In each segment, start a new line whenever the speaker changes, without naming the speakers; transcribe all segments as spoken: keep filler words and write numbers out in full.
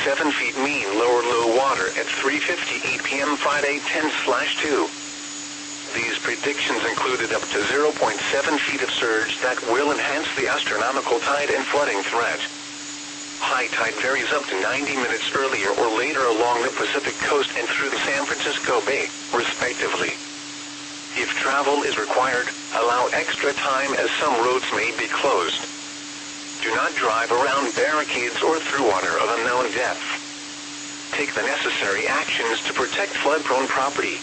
seven feet mean lower low water at three fifty-eight p m Friday ten slash two. These predictions included up to zero point seven feet of surge that will enhance the astronomical tide and flooding threat. High tide varies up to ninety minutes earlier or later along the Pacific coast and through the San Francisco Bay, respectively. If travel is required, allow extra time as some roads may be closed. Do not drive around barricades or through water of unknown depth. Take the necessary actions to protect flood-prone property.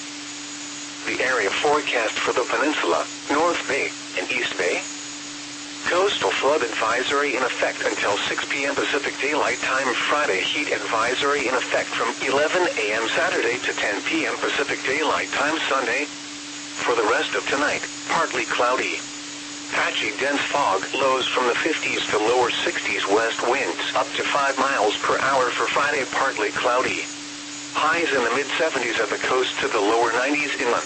The area forecast for the peninsula, North Bay, and East Bay. Coastal flood advisory in effect until six p m Pacific Daylight Time Friday. Heat advisory in effect from eleven a m Saturday to ten p m Pacific Daylight Time Sunday. For the rest of tonight, partly cloudy. Patchy dense fog, lows from the fifties to lower sixties, west winds up to five miles per hour for Friday, partly cloudy. Highs in the mid-seventies at the coast to the lower nineties inland.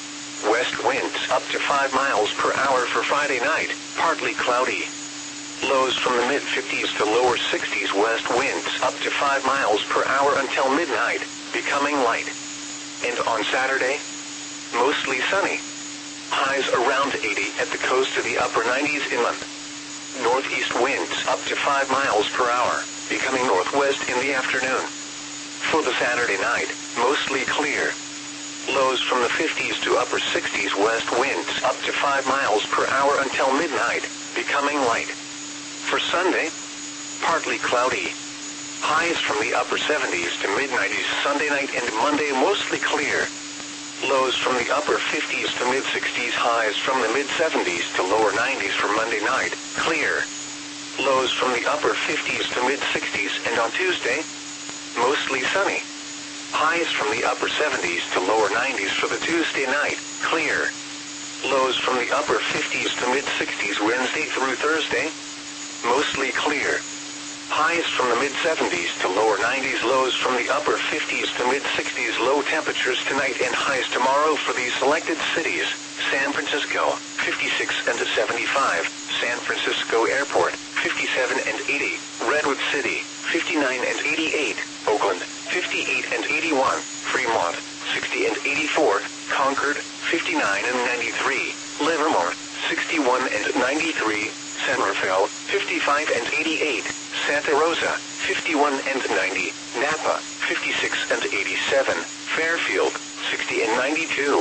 West winds up to five miles per hour for Friday night, partly cloudy. Lows from the mid-fifties to lower sixties, west winds up to five miles per hour until midnight, becoming light. And on Saturday, mostly sunny. Highs around eighty at the coast to the upper nineties inland. Northeast winds up to five miles per hour, becoming northwest in the afternoon. For the Saturday night, mostly clear. Lows from the fifties to upper sixties, west winds up to five miles per hour until midnight, becoming light. For Sunday, partly cloudy. Highs from the upper seventies to mid-nineties Sunday night and Monday, mostly clear. Lows from the upper fifties to mid-sixties, highs from the mid-seventies to lower nineties for Monday night, clear. Lows from the upper fifties to mid-sixties, and on Tuesday, mostly sunny. Highs from the upper seventies to lower nineties for the Tuesday night, clear. Lows from the upper fifties to mid-sixties Wednesday through Thursday, mostly clear. Highs from the mid-seventies to lower nineties, lows from the upper fifties to mid-sixties, low temperatures tonight and highs tomorrow for these selected cities: San Francisco, fifty-six and seventy-five, San Francisco Airport, fifty-seven and eighty, Redwood City, fifty-nine and eighty-eight, Oakland, fifty-eight and eighty-one, Fremont, sixty and eighty-four, Concord, fifty-nine and ninety-three, Livermore, sixty-one and ninety-three, Somerville, fifty-five and eighty-eight, Santa Rosa, fifty-one and ninety, Napa, fifty-six and eighty-seven, Fairfield, sixty and ninety-two.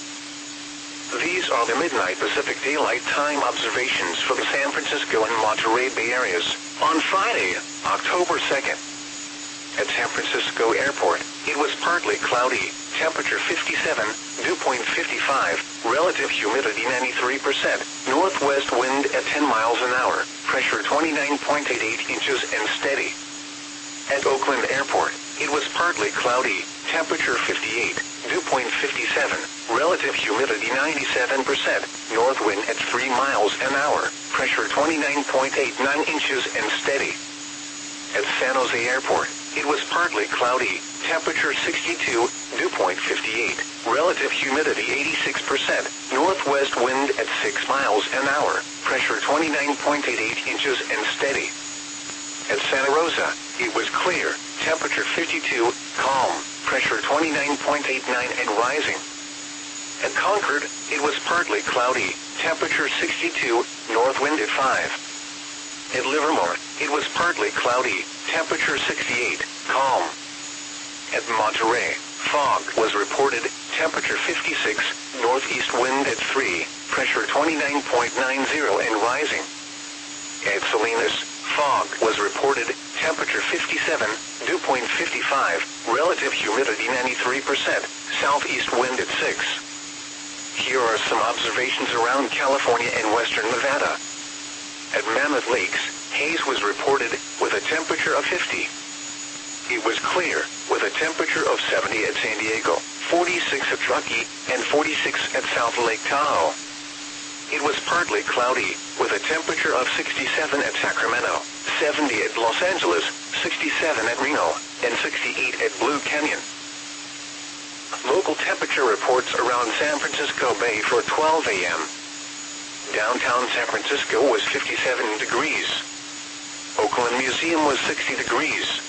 These are the midnight Pacific Daylight Time observations for the San Francisco and Monterey Bay areas on Friday, October second. At San Francisco Airport, it was partly cloudy, temperature fifty-seven, dew point fifty-five, relative humidity ninety-three percent, northwest wind at ten miles an hour, pressure twenty-nine point eight eight inches and steady. At Oakland Airport, it was partly cloudy, temperature fifty-eight, dew point fifty-seven, relative humidity ninety-seven percent, north wind at three miles an hour, pressure twenty-nine point eight nine inches and steady. At San Jose Airport, it was partly cloudy, temperature sixty-two, dew point fifty-eight, relative humidity eighty-six percent, northwest wind at six miles an hour, pressure twenty-nine point eight eight inches and steady. At Santa Rosa, it was clear, temperature fifty-two, calm, pressure twenty-nine point eight nine and rising. At Concord, it was partly cloudy, temperature sixty-two, north wind at five. At Livermore, it was partly cloudy, temperature sixty-eight, calm. At Monterey, fog was reported, temperature fifty-six, northeast wind at three, pressure twenty-nine point nine zero and rising. At Salinas, fog was reported, temperature fifty-seven, dew point fifty-five, relative humidity ninety-three percent, southeast wind at six. Here are some observations around California and western Nevada. At Mammoth Lakes, haze was reported, with a temperature of fifty. It was clear, with a temperature of seventy at San Diego, forty-six at Truckee, and forty-six at South Lake Tahoe. It was partly cloudy, with a temperature of sixty-seven at Sacramento, seventy at Los Angeles, sixty-seven at Reno, and sixty-eight at Blue Canyon. Local temperature reports around San Francisco Bay for twelve a m Downtown San Francisco was fifty-seven degrees. Oakland Museum was sixty degrees.